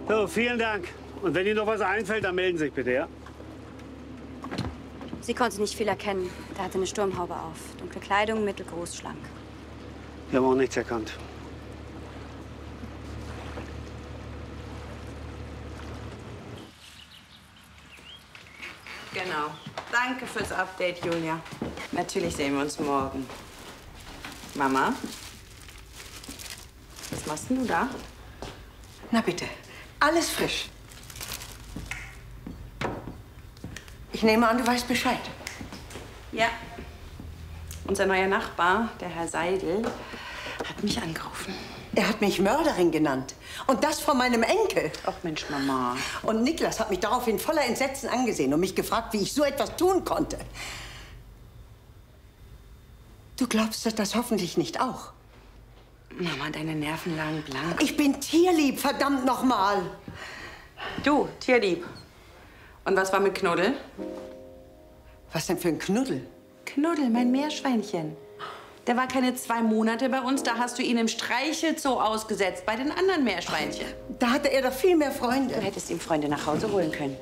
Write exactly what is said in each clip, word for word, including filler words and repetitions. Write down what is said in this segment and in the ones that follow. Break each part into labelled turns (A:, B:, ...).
A: So, vielen Dank. Und wenn Ihnen noch was einfällt, dann melden Sie sich bitte, ja?
B: Sie konnte nicht viel erkennen. Er hatte eine Sturmhaube auf. Dunkle Kleidung, mittelgroß, schlank.
A: Wir haben auch nichts erkannt.
C: Genau. Danke fürs Update, Julia. Natürlich sehen wir uns morgen. Mama? Was machst denn du da?
D: Na bitte, alles frisch. Ich nehme an, du weißt Bescheid.
C: Ja. Unser neuer Nachbar, der Herr Seidel, hat mich angerufen.
D: Er hat mich Mörderin genannt. Und das von meinem Enkel.
C: Ach Mensch, Mama.
D: Und Niklas hat mich daraufhin voller Entsetzen angesehen und mich gefragt, wie ich so etwas tun konnte. Du glaubst das hoffentlich nicht auch?
C: Mama, deine Nerven lagen blank.
D: Ich bin tierlieb, verdammt nochmal.
C: Du, tierlieb. Und was war mit Knuddel?
D: Was denn für ein Knuddel?
C: Knuddel, mein Meerschweinchen. Der war keine zwei Monate bei uns, da hast du ihn im Streichelzoo ausgesetzt, bei den anderen Meerschweinchen.
D: Da hatte er doch viel mehr Freunde.
C: Du hättest ihm Freunde nach Hause holen können.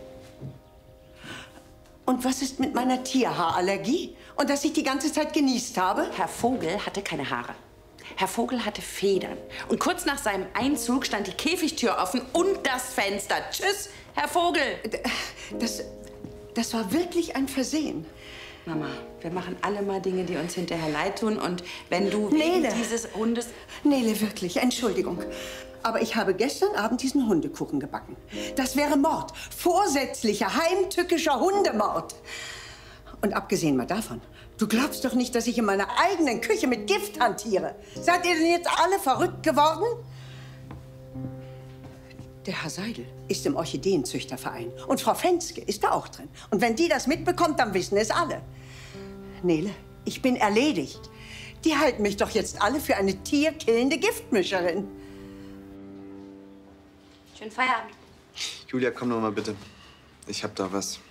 D: Und was ist mit meiner Tierhaarallergie? Und dass ich die ganze Zeit genießt habe?
C: Herr Vogel hatte keine Haare. Herr Vogel hatte Federn. Und kurz nach seinem Einzug stand die Käfigtür offen und das Fenster. Tschüss, Herr Vogel.
D: Das, das war wirklich ein Versehen.
C: Mama, wir machen alle mal Dinge, die uns hinterher leid tun. Und wenn du
D: Nele.
C: wegen dieses Hundes...
D: Nele, wirklich, Entschuldigung. Aber ich habe gestern Abend diesen Hundekuchen gebacken. Das wäre Mord. Vorsätzlicher, heimtückischer Hundemord. Und abgesehen mal davon, du glaubst doch nicht, dass ich in meiner eigenen Küche mit Gift hantiere. Seid ihr denn jetzt alle verrückt geworden? Der Herr Seidel ist im Orchideenzüchterverein. Und Frau Fenske ist da auch drin. Und wenn die das mitbekommt, dann wissen es alle. Nele, ich bin erledigt. Die halten mich doch jetzt alle für eine tierkillende Giftmischerin.
B: Schönen Feierabend.
E: Julia, komm noch mal bitte. Ich hab da was.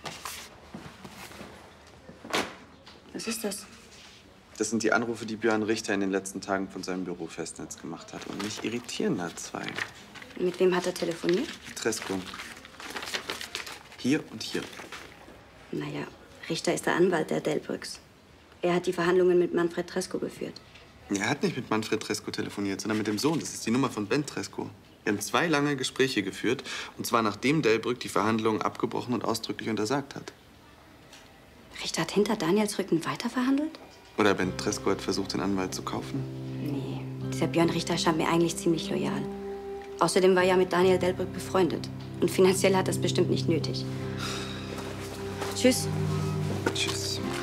B: Was ist das?
E: Das sind die Anrufe, die Björn Richter in den letzten Tagen von seinem Büro Festnetz gemacht hat. Und mich irritieren da zwei.
B: Mit wem hat er telefoniert?
E: Tresko. Hier und hier.
B: Naja, Richter ist der Anwalt der Delbrücks. Er hat die Verhandlungen mit Manfred Tresko geführt.
E: Er hat nicht mit Manfred Tresko telefoniert, sondern mit dem Sohn. Das ist die Nummer von Ben Tresko. Wir haben zwei lange Gespräche geführt. Und zwar nachdem Delbrück die Verhandlungen abgebrochen und ausdrücklich untersagt hat.
B: Richter hat hinter Daniels Rücken weiterverhandelt?
E: Oder Ben Tresko hat versucht, den Anwalt zu kaufen?
B: Nee, dieser Björn Richter scheint mir eigentlich ziemlich loyal. Außerdem war er ja mit Daniel Delbrück befreundet. Und finanziell hat er es bestimmt nicht nötig. Tschüss.
E: Tschüss.